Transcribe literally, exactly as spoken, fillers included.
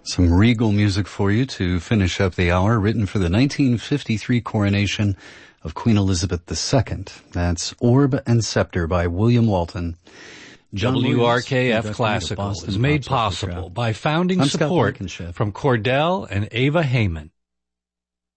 Some regal music for you to finish up the hour, written for the nineteen fifty-three coronation of Queen Elizabeth the Second. That's Orb and Scepter by William Walton. John W R K F Williams, Classical Boston is made Pops Orchestra. possible by founding I'm Scott support Blankenship. from Cordell and Ava Heyman.